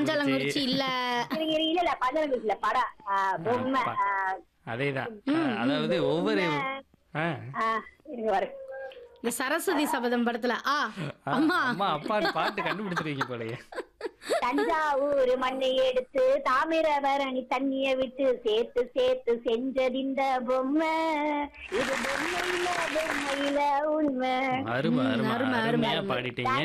பாஞ்சாலங்குறிச்சி இல்ல. இல்ல பாஞ்சாலங்குறிச்சில படம் பொம்மை அதேதான். அதாவது ஒவ்வொரு ஆ. இருங்க வர இந்த சரஸ்வதி சபதம் படத்துல அம்மா அம்மா அப்பான்னு பாட்டு கண்டுபிடிச்சிருக்கீங்க போலயே. தஞ்சாவூர் மண்ணை எடுத்து தாமிரபரணி தண்ணிய விட்டு சேர்த்து சேர்த்து செஞ்சது இந்த பொம்மை. இது பொம்மையில உண்மை. அருமை அருமை அருமை, அருமையா அருமை. பாடிட்டீங்க.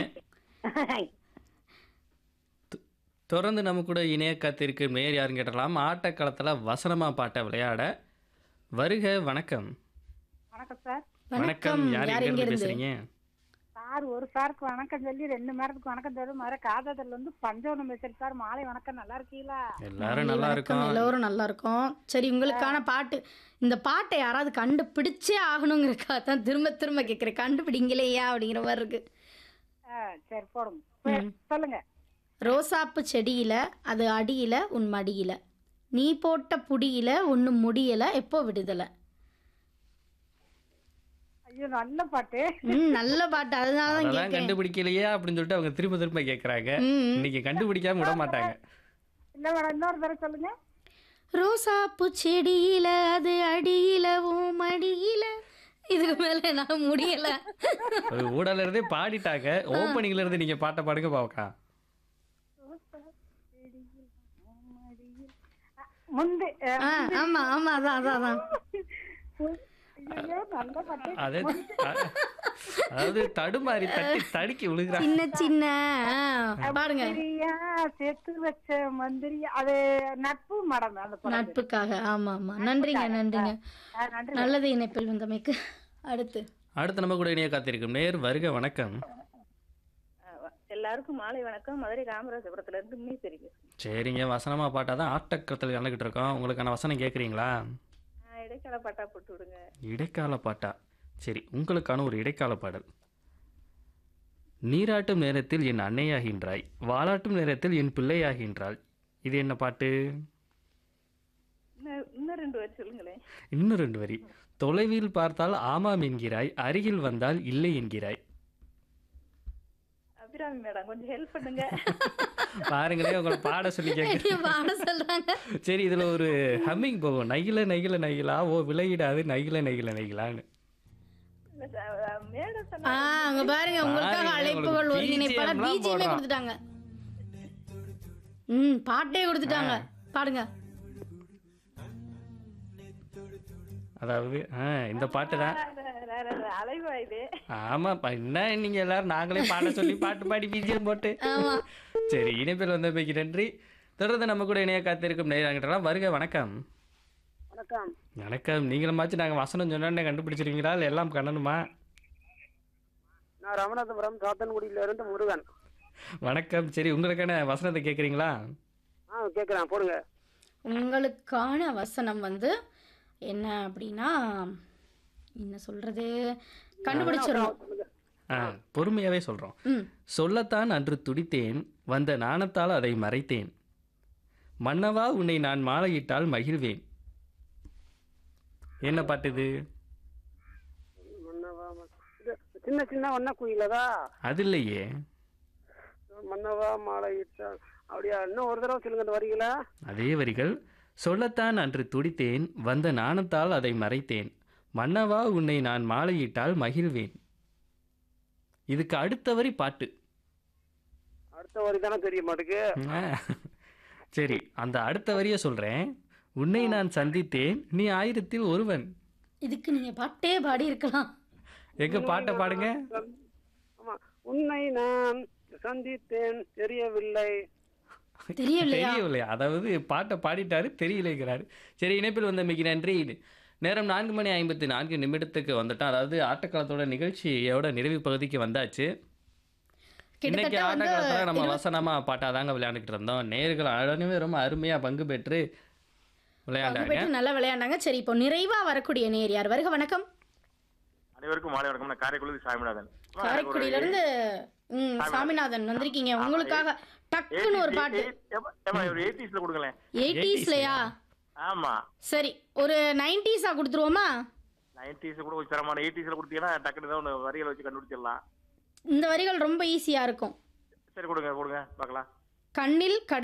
தொடர்ந்து நம்ம கூட இணைய காத்திருக்கு மேயர் யாருன்னு கேட்டலாம். ஆட்டக்களத்தில் வசனமா பாட்டை விளையாட வருக. வணக்கம். வணக்கம் சார். வணக்கம். யார் யார் எங்க எங்க இருந்து இருந்து? பேசுறீங்க? சார் ஒரு சாருக்கு வணக்கம் சொல்லி 2 நேரத்துக்கு வணக்கம் தரும் மாதிரி காதத்துல இருந்து பஞ்சவனம் பேசுறேன் சார். மாலை வணக்கம், நல்லா இருக்கீங்களா? எல்லாரும் நல்லா வணக்கம், இருக்கும். எல்லோரும் நல்லா இருக்கும். சரி, உங்களுக்கான பாட்டு. இந்த பாட்டை யாராவது கண்டுபிடிச்சே ஆகணுங்கிறக்கா தான் திரும்ப திரும்ப கேட்குறேன். கண்டுபிடிங்களையா அப்படிங்கிற மாதிரி இருக்கு. சரி போடுங்க. சொல்லுங்க. ரோசாப்பு செடியில அது அடியில உன் மடியில, நீ போட்ட புடியில ஒன்னு முடியல, எப்போ விடுதலை. ஐயோ நல்ல பாட்டு. நல்ல பாட்டு. அதனாலதான் அதெல்லாம் கேட்கிறேன். கண்டுபிடிக்கலையே அப்படின்னு சொல்லிட்டு அவங்க திரும்ப திரும்ப கேட்கறாங்க. இன்னைக்கு கண்டுபிடிக்காம விட மாட்டாங்க. இல்ல மேடம், இன்னொரு தடவை சொல்லுங்க. ரோசாப்பு செடியில அது அடியில உன் மடியில, இதுக்கு மேல நான் முடியல. ஊடல இருந்தே பாடிட்டாங்க. ஓப்பனிங்ல இருந்து நீங்க பாட்டை பாடுங்க பாவக்கா. முந்து ஆமா ஆமா அதான் அதான் அதான். ஐயோ நல்ல பாட்டு. அது அதாவது தடுமாறி தட்டி தடுக்கி விழுகிறாங்க. சின்ன சின்ன பாருங்க. மந்திரியா சேர்த்து வச்ச மந்திரியா, அது நட்பு மேடம். அந்த படம். நட்புக்காக. ஆமா ஆமா. நன்றிங்க நன்றிங்க. நன்றி. நல்லது இணைப்பில் வந்தமைக்கு. அடுத்து நம்ம கூட இணைய காத்திருக்கும் நேர் வருக. வணக்கம். எல்லாருக்கும் மாலை வணக்கம். மதுரை ராமராஜபுரத்துல இருந்து முன்னேறி சரிங்க. வசனமா பாட்டாதான் ஆட்டக்கத்தில் கலந்துக்கிட்டு இருக்கோம். உங்களுக்கான வசனம் கேட்குறீங்களா? இடைக்கால பாட்டா போட்டு விடுங்க. இடைக்கால பாட்டா? சரி, உங்களுக்கான ஒரு இடைக்கால பாடல். நீராட்டும் நேரத்தில் என் அன்னையாகின்றாய், வாலாட்டும் நேரத்தில் என் பிள்ளையாகின்றாள். இது என்ன பாட்டு? இன்னும் 2 வரி சொல்லுங்களேன். இன்னும் 2 வரி. தொலைவில் பார்த்தால் ஆமாம் என்கிறாய், அருகில் வந்தால் இல்லை என்கிறாய். அபிராமி மேடம் கொஞ்சம் ஹெல்ப் பண்ணுங்க. பாருங்களேன், உங்களை பாட சொல்லி கேட்க. பாட சொல்றாங்க. சரி, இதுல ஒரு ஹம்மிங் போகும். நகில நகில நகிலா ஓ விளையிடாது நகில நகில நகிலான்னு. மேடம் சொன்னா அங்க பாருங்க, உங்களுக்காக பாருங்க, அழைப்புகள் உங்களுக்கு ஒருங்கிணைப்பாளர் BGM பிஜிஎம் போடுறோம். கொடுத்துட்டாங்க. பாட்டே கொடுத்துட்டாங்க. பாடுங்க. அதாவது இந்த பாட்டு தான். அலைவா இது. ஆமாப்பா, என்ன நீங்க எல்லாரும் நாங்களே பாட சொல்லி பாட்டு பாடி பிஜிஎம் போட்டு. ஆமா. சரி, இணைப்பில் வந்தமைக்கு நன்றி. தொடர்ந்து நம்ம கூட இணைய காத்திருக்கும் நேரம் வருக. வணக்கம். வணக்கம். வணக்கம். நீங்களுமாச்சும் நாங்கள் வசனம் சொன்னோன்னே கண்டுபிடிச்சிருக்கீங்களா இல்லை எல்லாம் கண்ணணுமா? நான் ராமநாதபுரம் சாத்தன்குடியில இருந்து முருகன். வணக்கம். சரி, உங்களுக்கான வசனத்தை கேட்குறீங்களா? கேட்குறேன், போடுங்க. உங்களுக்கான வசனம் என்ன அப்படின்னா, என்ன சொல்றது, கண்டுபிடிச்சிடணும். பொறுமையாவே சொல்றோம். சொல்லத்தான் அன்று துடித்தேன், வந்த நாணத்தால் அதை மறைத்தேன், மன்னவா உன்னை நான் மாலையிட்டால் மகிழ்வேன். என்ன பாட்டு இது? சின்ன சின்ன ஒன்ன குயிலதா? அது இல்லையே. மன்னவா மாலையிட்டா அப்படியா? இன்னும் ஒரு தடவை சொல்லுங்க அந்த வரிகளா. அதே வரிகள். சொல்லத்தான் அன்று துடித்தேன், வந்த நாணத்தால் அதை மறைத்தேன், மன்னவா உன்னை நான் மாலையிட்டால் மகிழ்வேன். இதுக்கு அடுத்த வரி பாட்டு. அடுத்த வரி தானே தெரிய மாட்டுக்கு. சரி, அந்த அடுத்த வரிய சொல்றேன். உன்னை நான் சந்தித்தேன், நீ 1000ல் ஒருவன். இதுக்கு நீங்க பாட்டே பாடி இருக்கலாம். எங்க பாட்டை பாடுங்க. ஆமா, உன்னை நான் சந்தித்தேன் தெரியவில்லை. தெரியலையா? அதாவது பாட்டை பாடிட்டாரு, தெரியலைங்கிறாரு. சரி, இணைப்பில் வந்த மிக நன்றி. நேரம் 4:54 வந்துட்டோம். அதாவது ஆட்டக்காலத்தோட நிகழ்ச்சியோட நிறைவு பகுதிக்கு வந்தாச்சு. இன்னைக்கு ஆட்டக்காலத்தில் நம்ம வசனமா பாட்டாதாங்க விளையாண்டுக்கிட்டு இருந்தோம். நேயர்கள் அனைவரும் ரொம்ப அருமையா பங்கு பெற்று விளையாண்டாங்க. நல்லா விளையாண்டாங்க. சரி, இப்போ நிறைவா வரக்கூடிய நேர் யார்? வருக. வணக்கம். அனைவருக்கும் மாலை வணக்கம். நான் காரைக்குடி சாமிநாதன். காரைக்குடியில இருந்து சாமிநாதன் வந்திருக்கீங்க. உங்களுக்காக டக்குன்னு ஒரு பாட்டு. ஒரு 80ஸ்ல கொடுங்களேன். 80ஸ்லயா? ஆமா. சரி, ஒரு 90s கொடுத்துருவோமா? 90s கூட கொஞ்சம் சிரமமான. 80ஸ்ல கொடுத்தீங்கன்னா டக்குனு தான் ஒரு வரிகளை வச்சு கண்டுபிடிச்சிடலாம். இந்த வரிகள் ரொம்ப ஈஸியா இருக்கும். சரி, கொடுங்க பார்க்கலாம். கண்ணில்